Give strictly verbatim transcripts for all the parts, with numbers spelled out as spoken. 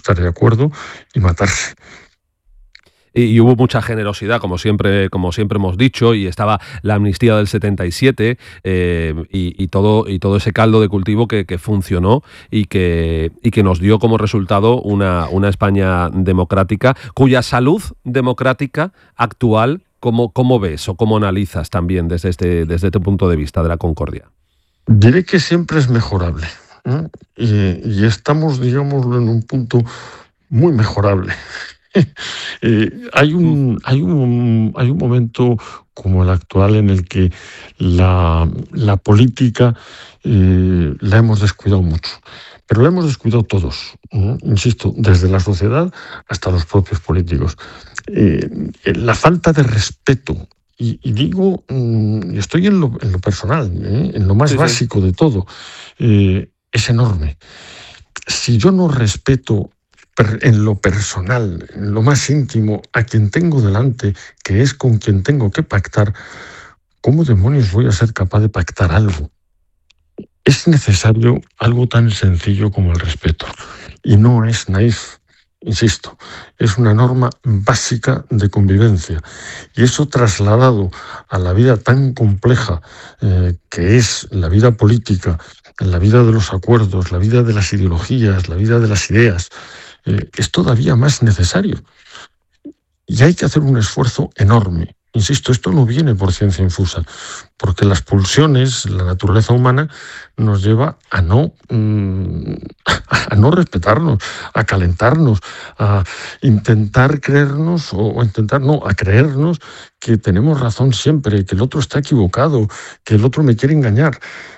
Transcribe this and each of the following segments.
estar de acuerdo y matarse. Y, y hubo mucha generosidad, como siempre, como siempre hemos dicho, y estaba la amnistía del setenta y siete eh, y, y, todo, y todo ese caldo de cultivo que, que funcionó y que, y que nos dio como resultado una, una España democrática, cuya salud democrática actual, ¿cómo, cómo ves o cómo analizas también desde este, desde este punto de vista de la concordia? Diré que siempre es mejorable, ¿eh? y, y estamos, digámoslo, en un punto muy mejorable. eh, hay, un, hay, un, hay un momento como el actual en el que la, la política eh, la hemos descuidado mucho, pero la hemos descuidado todos, ¿no? Insisto, desde la sociedad hasta los propios políticos. Eh, la falta de respeto, y, y digo, y estoy en lo, en lo personal, ¿eh? en lo más Sí, básico sí. de todo, eh, es enorme. Si yo no respeto en lo personal, en lo más íntimo, a quien tengo delante, que es con quien tengo que pactar, ¿cómo demonios voy a ser capaz de pactar algo? Es necesario algo tan sencillo como el respeto. Y no es naif, insisto, es una norma básica de convivencia. Y eso trasladado a la vida tan compleja eh, que es la vida política, la vida de los acuerdos, la vida de las ideologías, la vida de las ideas, Eh, es todavía más necesario. Y hay que hacer un esfuerzo enorme. Insisto, esto no viene por ciencia infusa, porque las pulsiones, la naturaleza humana, nos lleva a no, mmm, a no respetarnos, a calentarnos, a intentar creernos, o, o intentar, no, a creernos que tenemos razón siempre, que el otro está equivocado, que el otro me quiere engañar.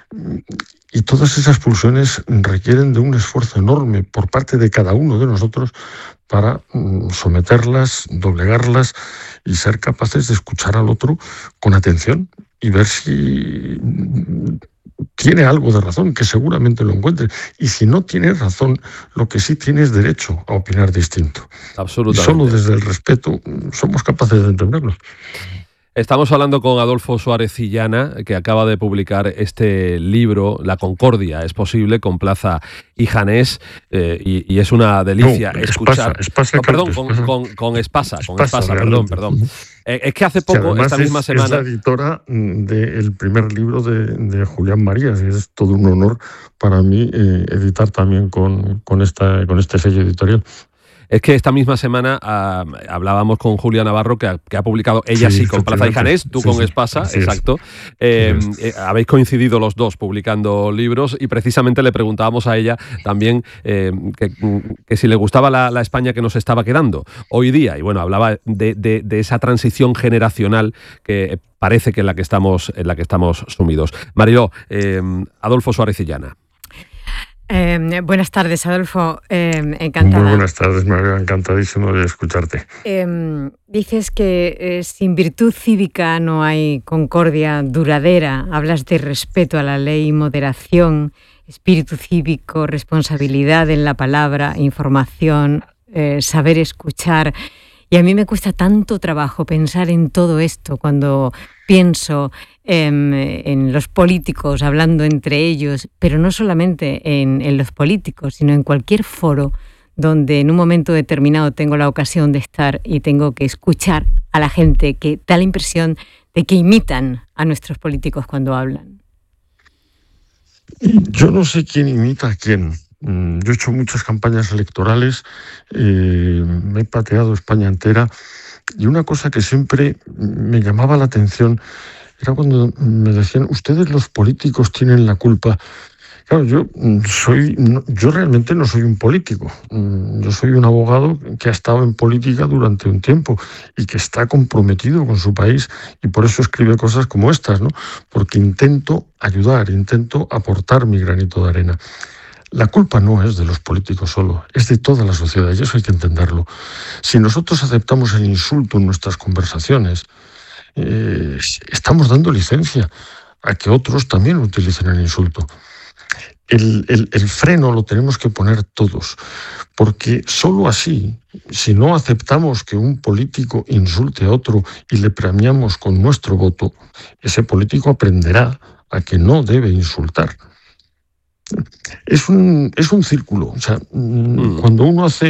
Y todas esas pulsiones requieren de un esfuerzo enorme por parte de cada uno de nosotros para someterlas, doblegarlas y ser capaces de escuchar al otro con atención y ver si tiene algo de razón, que seguramente lo encuentre. Y si no tiene razón, lo que sí tiene es derecho a opinar distinto. Absolutamente. Y solo desde el respeto somos capaces de entendernos. Estamos hablando con Adolfo Suárez Illana, que acaba de publicar este libro, La Concordia es posible, con Plaza y Janés, eh, y, y es una delicia no, escuchar... Espasa, Espasa, no, perdón, con, con, con Espasa, con Espasa, perdón, perdón. Eh, es que hace poco, que esta misma es, semana... es la editora del primer libro de, de Julián Marías, y es todo un honor para mí eh, editar también con, con, esta, con este sello editorial. Es que esta misma semana uh, hablábamos con Julia Navarro, que ha, que ha publicado ella sí, sí con Plaza y Janés, tú sí, con sí, Espasa, exacto. Eh, eh, habéis coincidido los dos publicando libros y precisamente le preguntábamos a ella también eh, que, que si le gustaba la, la España que nos estaba quedando hoy día. Y bueno, hablaba de, de, de esa transición generacional que parece que en la que estamos, en la que estamos sumidos. Mariló, eh, Adolfo Suárez Illana. Eh, buenas tardes, Adolfo. Eh, encantada. Muy buenas tardes, María. Encantadísimo de escucharte. Eh, dices que eh, sin virtud cívica no hay concordia duradera. Hablas de respeto a la ley, moderación, espíritu cívico, responsabilidad en la palabra, información, eh, saber escuchar. Y a mí me cuesta tanto trabajo pensar en todo esto cuando pienso en, en los políticos hablando entre ellos, pero no solamente en, en los políticos, sino en cualquier foro donde en un momento determinado tengo la ocasión de estar y tengo que escuchar a la gente que da la impresión de que imitan a nuestros políticos cuando hablan. Yo no sé quién imita a quién. Yo he hecho muchas campañas electorales, eh, me he pateado España entera, y una cosa que siempre me llamaba la atención era cuando me decían, ustedes los políticos tienen la culpa. Claro, yo soy, yo realmente no soy un político. Yo soy un abogado que ha estado en política durante un tiempo y que está comprometido con su país, y por eso escribe cosas como estas, ¿no? Porque intento ayudar, intento aportar mi granito de arena. La culpa no es de los políticos solo, es de toda la sociedad, y eso hay que entenderlo. Si nosotros aceptamos el insulto en nuestras conversaciones, eh, estamos dando licencia a que otros también utilicen el insulto. El, el, el freno lo tenemos que poner todos, porque solo así, si no aceptamos que un político insulte a otro y le premiamos con nuestro voto, ese político aprenderá a que no debe insultar. Es un, es un círculo. O sea, mm. cuando uno hace